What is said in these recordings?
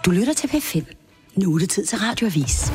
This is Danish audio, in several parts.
Du lytter til P5. Nu er det tid til Radioavis.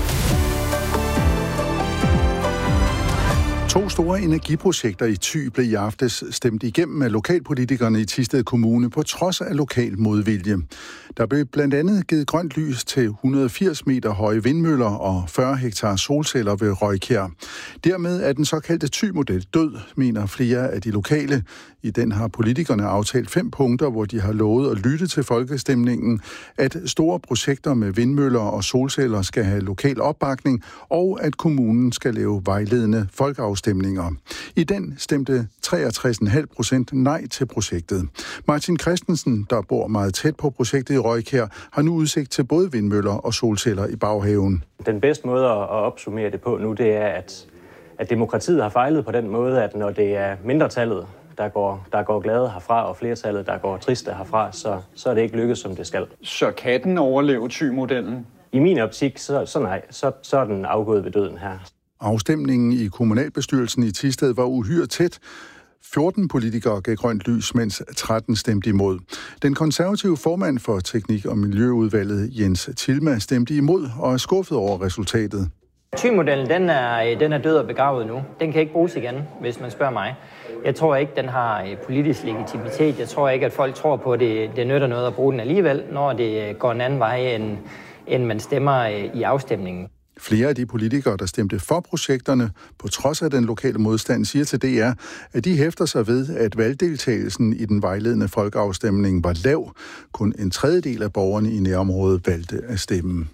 2 store energiprojekter i Thy blev i aftes stemt igennem af lokalpolitikerne i Thisted Kommune på trods af lokal modvilje. Der blev blandt andet givet grønt lys til 180 meter høje vindmøller og 40 hektar solceller ved Røjkjær. Dermed er den såkaldte Thy-model død, mener flere af de lokale. I den har politikerne aftalt 5 punkter, hvor de har lovet at lytte til folkestemningen, at store projekter med vindmøller og solceller skal have lokal opbakning, og at kommunen skal lave vejledende folkeafstemninger. I den stemte 63,5% nej til projektet. Martin Christensen, der bor meget tæt på projektet i Røjkjær, har nu udsigt til både vindmøller og solceller i baghaven. Den bedste måde at opsummere det på nu, det er, at demokratiet har fejlet på den måde, at når det er mindretallet, der går glade herfra, og flertallet, der går triste herfra, så er det ikke lykkedes, som det skal. Så kan den overleve Thy-modellen? I min optik, så nej. Så er den afgået ved døden her. Afstemningen i kommunalbestyrelsen i Thisted var uhyre tæt. 14 politikere gav grønt lys, mens 13 stemte imod. Den konservative formand for Teknik- og Miljøudvalget, Jens Tilma, stemte imod og er skuffet over resultatet. Thy-modellen, den er død og begravet nu. Den kan ikke bruges igen, hvis man spørger mig. Jeg tror ikke, den har politisk legitimitet. Jeg tror ikke, at folk tror på, at det nytter noget at bruge den alligevel, når det går en anden vej, end man stemmer i afstemningen. Flere af de politikere, der stemte for projekterne, på trods af den lokale modstand, siger til DR, at de hæfter sig ved, at valgdeltagelsen i den vejledende folkeafstemning var lav. Kun en tredjedel af borgerne i nærområdet valgte at stemme.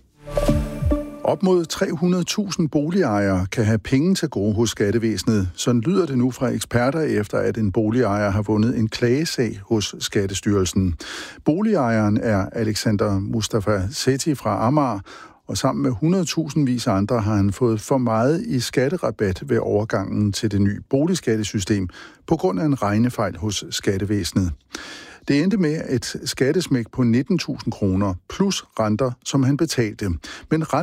Op mod 300.000 boligejere kan have penge til gode hos skattevæsenet. Sådan lyder det nu fra eksperter, efter at en boligejer har vundet en klagesag hos Skattestyrelsen. Boligejeren er Alexander Mustafa Sethi fra Amager, og sammen med 100.000 vis andre har han fået for meget i skatterabat ved overgangen til det nye boligskattesystem på grund af en regnefejl hos skattevæsenet. Det endte med et skattesmæk på 19.000 kroner plus renter, som han betalte. Men